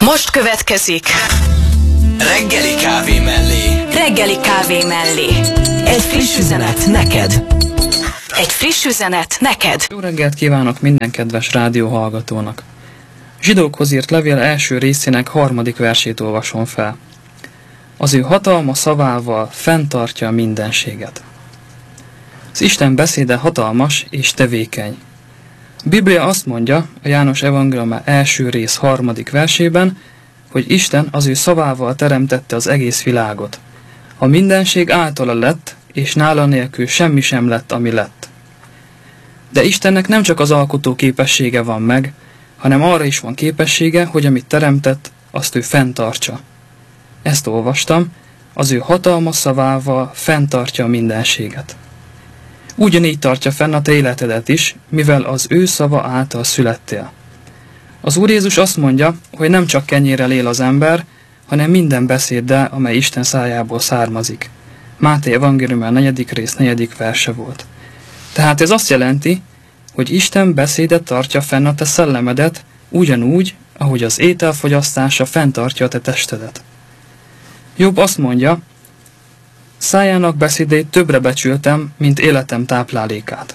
Most következik Reggeli kávé mellé. Reggeli kávé mellé. Egy friss üzenet neked. Egy friss üzenet neked. Jó reggelt kívánok minden kedves rádióhallgatónak. Zsidókhoz írt levél első részének 3. versét olvasom fel. Az ő hatalma szavával fenntartja a mindenséget. Az Isten beszéde hatalmas és tevékeny. A Biblia azt mondja, a János evangéliuma első rész 3. versében, hogy Isten az ő szavával teremtette az egész világot. A mindenség általa lett, és nála nélkül semmi sem lett, ami lett. De Istennek nem csak az alkotó képessége van meg, hanem arra is van képessége, hogy amit teremtett, azt ő fenntartsa. Ezt olvastam, az ő hatalma szavával fenntartja a mindenséget. Ugyanígy tartja fenn a te életedet is, mivel az ő szava által születtél. Az Úr Jézus azt mondja, hogy nem csak kenyérrel él az ember, hanem minden beszéddel, amely Isten szájából származik. Máté evangéliuma 4. rész 4. verse volt. Tehát ez azt jelenti, hogy Isten beszédet tartja fenn a te szellemedet, ugyanúgy, ahogy az ételfogyasztása fenntartja a te testedet. Jobb azt mondja, szájának beszédét többre becsültem, mint életem táplálékát.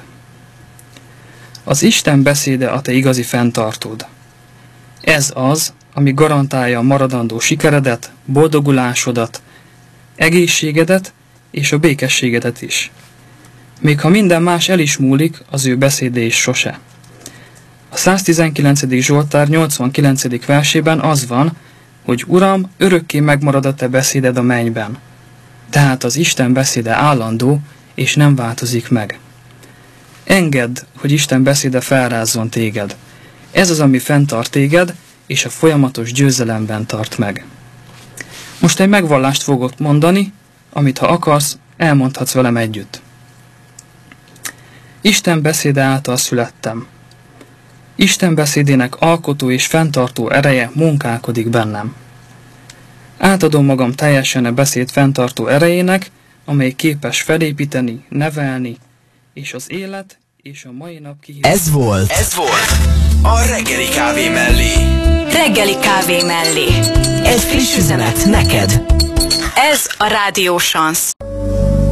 Az Isten beszéde a te igazi fenntartód. Ez az, ami garantálja a maradandó sikeredet, boldogulásodat, egészségedet és a békességedet is. Még ha minden más el is múlik, az ő beszéde is sose. A 119. Zsoltár 89. versében az van, hogy Uram, örökké megmarad a te beszéded a mennyben. Tehát az Isten beszéde állandó, és nem változik meg. Engedd, hogy Isten beszéde felrázzon téged. Ez az, ami fenntart téged, és a folyamatos győzelemben tart meg. Most egy megvallást fogok mondani, amit ha akarsz, elmondhatsz velem együtt. Isten beszéde által születtem. Isten beszédének alkotó és fenntartó ereje munkálkodik bennem. Átadom magam teljesen a beszéd fenntartó erejének, amely képes felépíteni, nevelni, és az élet és a mai nap kihívás. Ez volt a Reggeli kávé mellé. Reggeli kávé mellé. Egy friss üzenet neked. Ez a Rádió Sansz.